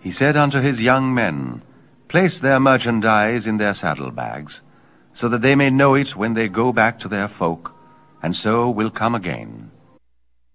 He said unto his young men, Place their merchandise in their saddlebags, so that they may know it when they go back to their folk, and so will come again.